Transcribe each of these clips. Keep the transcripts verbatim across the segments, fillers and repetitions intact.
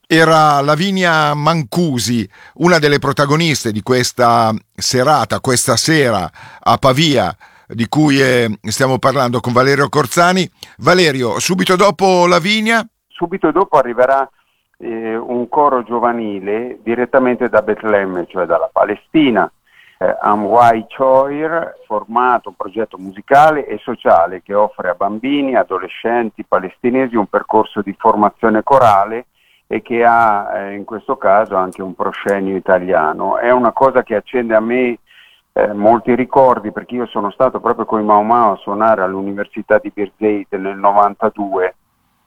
Era Lavinia Mancusi, una delle protagoniste di questa serata, questa sera a Pavia, di cui eh, stiamo parlando con Valerio Corzani. Valerio, subito dopo Lavinia? Subito dopo arriverà eh, un coro giovanile direttamente da Betlemme, cioè dalla Palestina, eh, Amway Choir, formato un progetto musicale e sociale che offre a bambini, adolescenti palestinesi un percorso di formazione corale e che ha eh, in questo caso anche un proscenio italiano. È una cosa che accende a me eh, molti ricordi, perché io sono stato proprio con i Mau Mau a suonare all'Università di Birzeit nel novantadue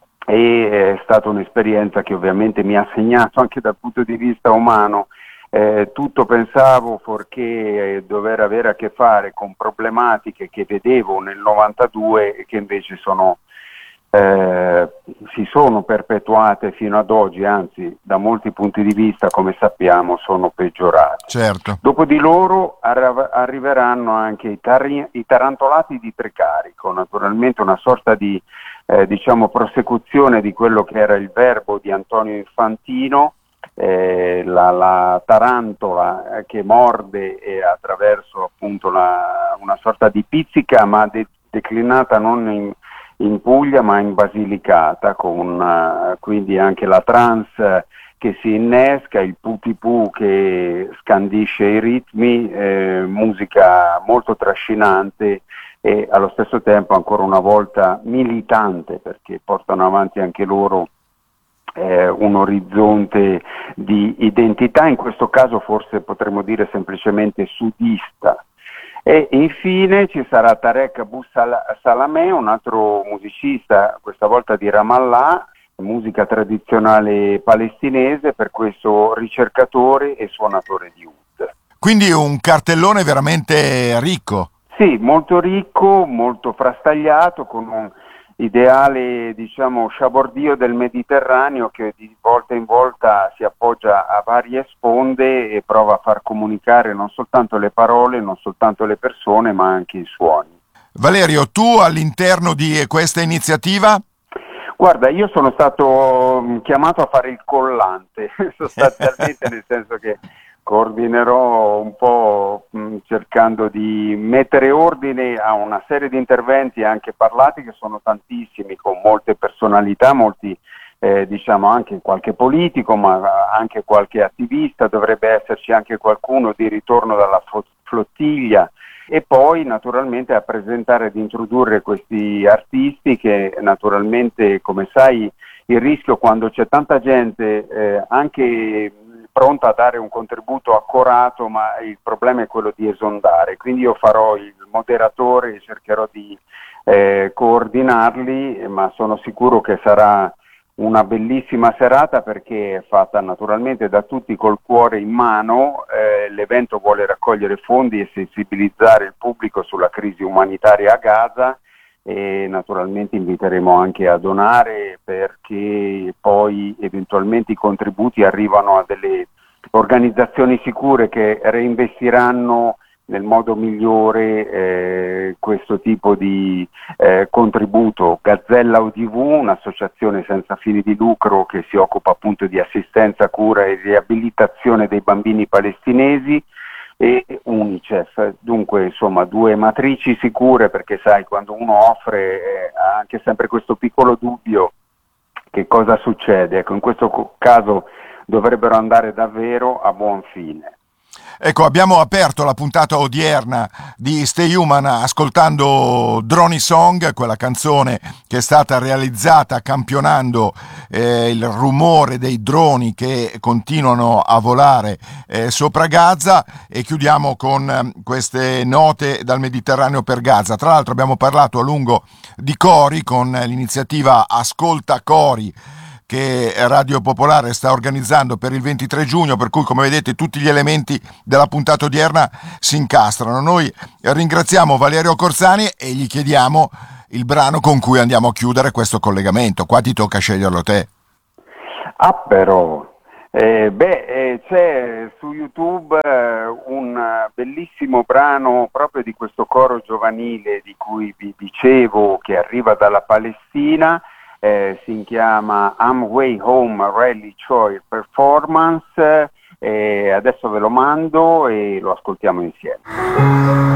e è stata un'esperienza che ovviamente mi ha segnato anche dal punto di vista umano. Eh, tutto pensavo fuorché eh, dover avere a che fare con problematiche che vedevo nel novantadue e che invece sono Eh, si sono perpetuate fino ad oggi, anzi da molti punti di vista, come sappiamo, sono peggiorate. Certo. Dopo di loro arri- arriveranno anche i, tar- i tarantolati di Tricarico, naturalmente una sorta di eh, diciamo prosecuzione di quello che era il verbo di Antonio Infantino, eh, la, la tarantola eh, che morde e attraverso appunto la, una sorta di pizzica, ma de- declinata non in in Puglia ma in Basilicata, con uh, quindi anche la trance che si innesca, il putipù che scandisce i ritmi, eh, musica molto trascinante e allo stesso tempo ancora una volta militante, perché portano avanti anche loro eh, un orizzonte di identità, in questo caso forse potremmo dire semplicemente sudista. E infine ci sarà Tarek Abu Salameh, un altro musicista, questa volta di Ramallah, musica tradizionale palestinese, per questo ricercatore e suonatore di oud. Quindi un cartellone veramente ricco. Sì, molto ricco, molto frastagliato, con un ideale, diciamo, sciabordio del Mediterraneo che di volta in volta si appoggia a varie sponde e prova a far comunicare non soltanto le parole, non soltanto le persone, ma anche i suoni. Valerio, tu all'interno di questa iniziativa? Guarda, io sono stato chiamato a fare il collante, sostanzialmente, nel senso che coordinerò un po' mh, cercando di mettere ordine a una serie di interventi anche parlati, che sono tantissimi, con molte personalità, molti eh, diciamo anche qualche politico, ma anche qualche attivista, dovrebbe esserci anche qualcuno di ritorno dalla flottiglia, e poi naturalmente a presentare ed introdurre questi artisti che naturalmente, come sai, il rischio quando c'è tanta gente eh, anche pronta a dare un contributo accorato, ma il problema è quello di esondare, quindi io farò il moderatore e cercherò di eh, coordinarli, ma sono sicuro che sarà una bellissima serata, perché è fatta naturalmente da tutti col cuore in mano. Eh, l'evento vuole raccogliere fondi e sensibilizzare il pubblico sulla crisi umanitaria a Gaza, e naturalmente inviteremo anche a donare, perché poi eventualmente i contributi arrivano a delle organizzazioni sicure che reinvestiranno nel modo migliore eh, questo tipo di eh, contributo. Gazzella U D V, un'associazione senza fini di lucro che si occupa appunto di assistenza, cura e riabilitazione dei bambini palestinesi, e Unicef. Dunque, insomma, due matrici sicure, perché sai, quando uno offre eh, ha anche sempre questo piccolo dubbio che cosa succede. Ecco, in questo caso dovrebbero andare davvero a buon fine. Ecco, abbiamo aperto la puntata odierna di Stay Human ascoltando Drony Song, quella canzone che è stata realizzata campionando eh, il rumore dei droni che continuano a volare eh, sopra Gaza, e chiudiamo con eh, queste note dal Mediterraneo per Gaza. Tra l'altro abbiamo parlato a lungo di cori con l'iniziativa Ascolta Cori che Radio Popolare sta organizzando per il ventitré giugno, per cui, come vedete, tutti gli elementi della puntata odierna si incastrano. Noi ringraziamo Valerio Corzani e gli chiediamo il brano con cui andiamo a chiudere questo collegamento. Qua ti tocca sceglierlo te. Ah, però eh, beh, eh, c'è su YouTube eh, un bellissimo brano proprio di questo coro giovanile di cui vi dicevo, che arriva dalla Palestina. eh, si chiama Amway Home Rally Choir Performance, eh, adesso ve lo mando e lo ascoltiamo insieme.